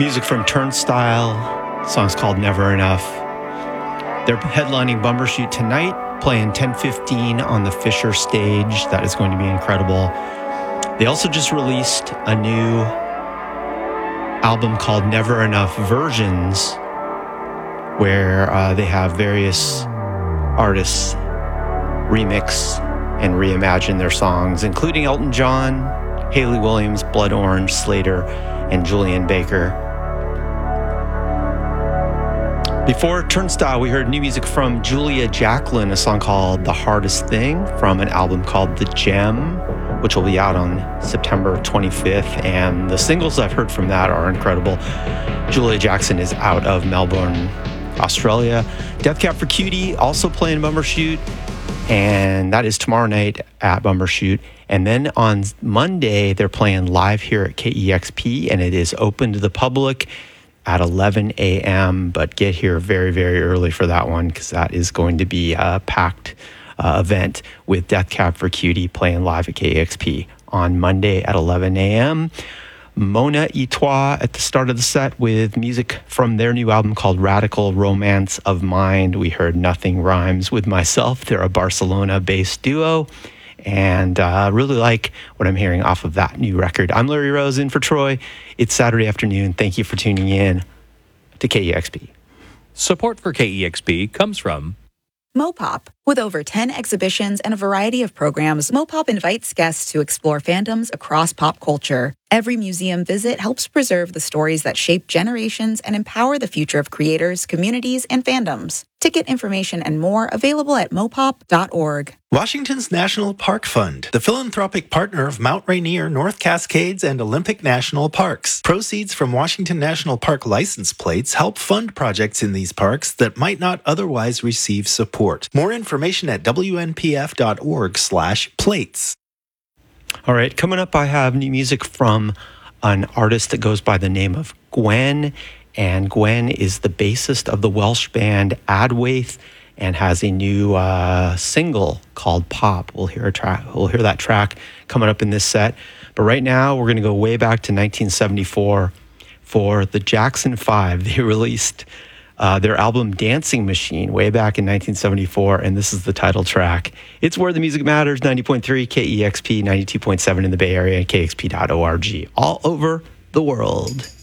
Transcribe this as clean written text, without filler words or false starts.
Music from Turnstile. The song's called Never Enough. They're headlining Bumbershoot tonight, playing 10:15 on the Fisher stage. That is going to be incredible. They also just released a new album called Never Enough Versions, where they have various artists remix and reimagine their songs, including Elton John, Hayley Williams, Blood Orange, Slater, and Julian Baker. Before Turnstile, we heard new music from Julia Jacklin, a song called The Hardest Thing from an album called The Gem, which will be out on September 25th. And the singles I've heard from that are incredible. Julia Jackson is out of Melbourne, Australia. Death Cab for Cutie also playing Bumbershoot, and that is tomorrow night at Bumbershoot. And then on Monday, they're playing live here at KEXP, and it is open to the public at 11 a.m., but get here very, very early for that one, because that is going to be a packed event with Death Cab for Cutie playing live at KEXP on Monday at 11 a.m. Mona Itois at the start of the set with music from their new album called Radical Romance of Mind. We heard Nothing Rhymes with Myself. They're a Barcelona-based duo, and really like what I'm hearing off of that new record. I'm Larry Rose in for Troy. It's Saturday afternoon. Thank you for tuning in to KEXP. Support for KEXP comes from Mopop. With over 10 exhibitions and a variety of programs, Mopop invites guests to explore fandoms across pop culture. Every museum visit helps preserve the stories that shape generations and empower the future of creators, communities, and fandoms. Ticket information and more available at mopop.org. Washington's National Park Fund, the philanthropic partner of Mount Rainier, North Cascades, and Olympic National Parks. Proceeds from Washington National Park license plates help fund projects in these parks that might not otherwise receive support. More information at wnpf.org/plates. All right, coming up, I have new music from an artist that goes by the name of Gwen. And Gwen is the bassist of the Welsh band Adwaith and has a new single called Pop. We'll hear that track coming up in this set. But right now, we're going to go way back to 1974 for the Jackson 5. They released their album Dancing Machine way back in 1974, and this is the title track. It's Where the Music Matters, 90.3 KEXP, 92.7 in the Bay Area, and KXP.org, all over the world.